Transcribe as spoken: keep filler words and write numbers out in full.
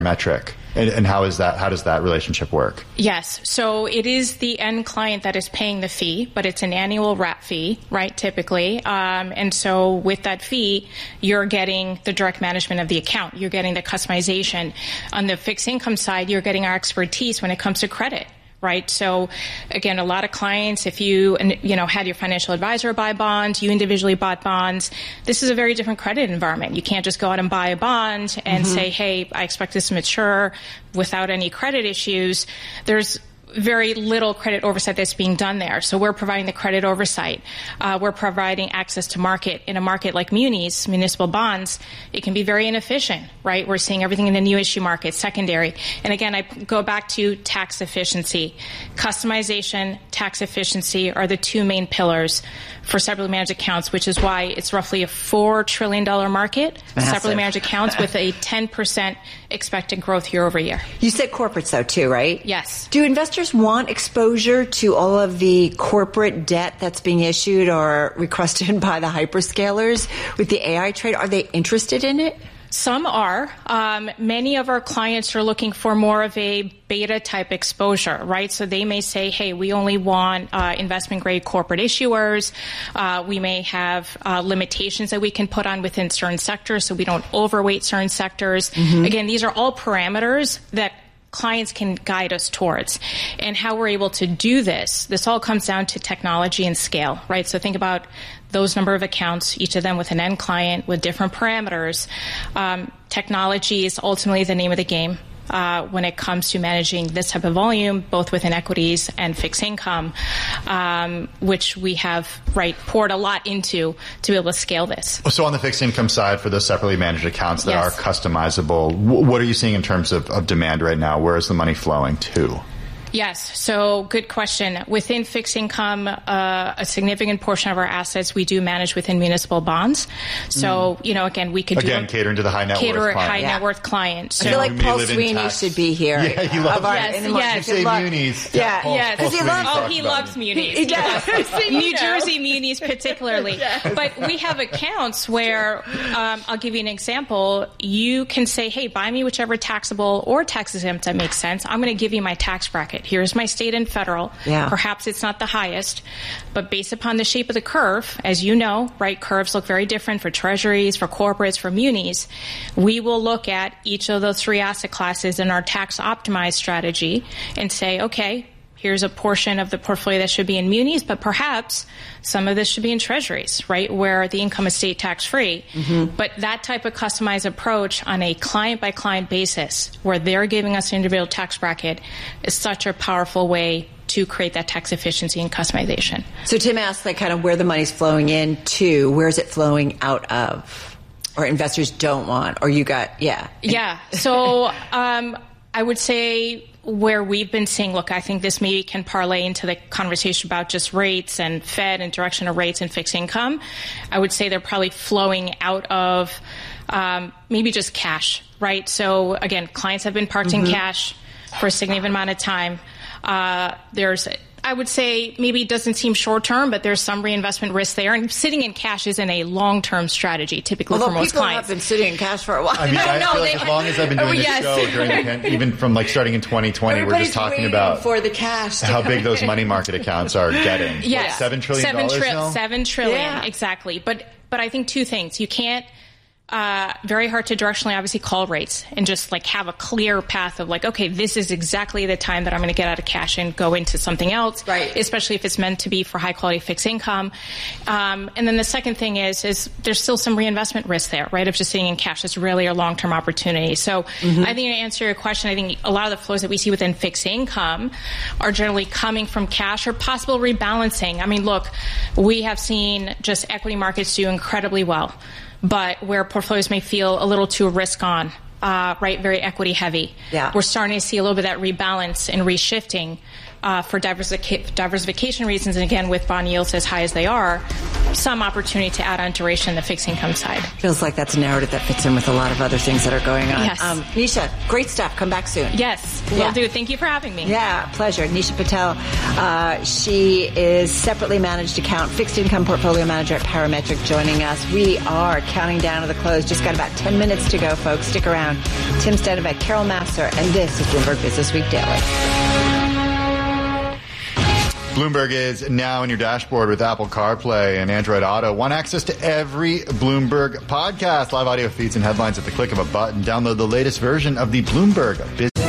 metric. And, and how is that? How does that relationship work? Yes. So it is the end client that is paying the fee, but it's an annual wrap fee, right, typically. Um, and so with that fee, you're getting the direct management of the account. You're getting the customization. On the fixed income side, you're getting our expertise when it comes to credit. Right. So again, a lot of clients, if you, you know, had your financial advisor buy bonds, you individually bought bonds, this is a very different credit environment. You can't just go out and buy a bond and mm-hmm. say, hey, I expect this to mature without any credit issues. There's very little credit oversight that's being done there. So we're providing the credit oversight. Uh, we're providing access to market. In a market like munis, municipal bonds, it can be very inefficient, right? We're seeing everything in the new issue market, secondary. And again, I go back to tax efficiency. Customization, tax efficiency are the two main pillars for separately managed accounts, which is why it's roughly a four trillion dollars market, Massive. Separately managed accounts with a ten percent expected growth year over year. You said corporates though too, right? Yes. Do investors want exposure to all of the corporate debt that's being issued or requested by the hyperscalers with the A I trade? Are they interested in it? Some are. Um, many of our clients are looking for more of a beta type exposure, right? So they may say, hey, we only want uh, investment grade corporate issuers. Uh, we may have uh, limitations that we can put on within certain sectors so we don't overweight certain sectors. Mm-hmm. Again, these are all parameters that clients can guide us towards. And how we're able to do this, this all comes down to technology and scale, right? So think about those number of accounts, each of them with an end client with different parameters. Um, technology is ultimately the name of the game uh, when it comes to managing this type of volume, both within equities and fixed income, um, which we have right poured a lot into to be able to scale this. So on the fixed income side, for those separately managed accounts that yes. are customizable, what are you seeing in terms of, of demand right now? Where is the money flowing to? Yes. So good question. Within fixed income, uh, a significant portion of our assets we do manage within municipal bonds. So, mm. you know, again, we could again, do catering to the high net cater worth client. high yeah. net worth client. So I feel like Paul Sweeney should be here. Yeah, he loves our, yes, yes. You say love, munis. Yeah, Paul, yes. Paul He loves, oh, he loves munis. He does. New Jersey munis particularly. yes. But we have accounts where, um, I'll give you an example. You can say, hey, buy me whichever taxable or tax exempt that makes sense. I'm going to give you my tax bracket. Here's my state and federal. Yeah. Perhaps it's not the highest, but based upon the shape of the curve, as you know, right, curves look very different for treasuries, for corporates, for munis. We will look at each of those three asset classes in our tax optimized strategy and say, okay, here's a portion of the portfolio that should be in munis, but perhaps some of this should be in treasuries, right, where the income is state tax-free. Mm-hmm. But that type of customized approach on a client-by-client basis, where they're giving us an individual tax bracket, is such a powerful way to create that tax efficiency and customization. So Tim asked, like, kind of where the money's flowing in to, where is it flowing out of? Or investors don't want, or you got, yeah. Yeah. So um, I would say where we've been seeing, look, I think this maybe can parlay into the conversation about just rates and Fed and direction of rates and fixed income. I would say they're probably flowing out of um, maybe just cash, right? So again, clients have been parked mm-hmm. in cash for a significant amount of time. Uh, there's, I would say, maybe it doesn't seem short term, but there's some reinvestment risk there. And sitting in cash isn't a long term strategy, typically Although for most people clients. have been sitting in cash for a while. I mean, I no, feel they, like as long as I've been doing oh, this yes. show, during the pan, even from like starting in twenty twenty, we're just talking about for the cash how big those money market accounts are getting. Yeah, what, seven trillion seven dollars tri- now? Seven trillion, yeah. exactly. But but I think two things. You can't. Uh, very hard to directionally obviously call rates and just like have a clear path of like, okay, this is exactly the time that I'm going to get out of cash and go into something else, right? Especially if it's meant to be for high quality fixed income. Um, and then the second thing is, is there's still some reinvestment risk there, right? Of just sitting in cash. It's really a long-term opportunity. So mm-hmm. I think to answer your question, I think a lot of the flows that we see within fixed income are generally coming from cash or possible rebalancing. I mean, look, we have seen just equity markets do incredibly well, but where portfolios may feel a little too risk on, uh, right, very equity heavy. Yeah. We're starting to see a little bit of that rebalance and reshifting uh, for diversific- diversification reasons. And again, with bond yields as high as they are, some opportunity to add on duration in the fixed income side. Feels like that's a narrative that fits in with a lot of other things that are going on. Yes. Um, Nisha, great stuff. Come back soon. Yes, will Yeah. do. Thank you for having me. Yeah, pleasure. Nisha Patel. Uh, she is separately managed account fixed income portfolio manager at Parametric, joining us. We are counting down to the close. Just got about ten minutes to go, folks. Stick around. Tim Stenovec, Carol Massar, and this is Bloomberg Business Week Daily. Bloomberg is now in your dashboard with Apple CarPlay and Android Auto. Want access to every Bloomberg podcast, live audio feeds, and headlines at the click of a button. Download the latest version of the Bloomberg Business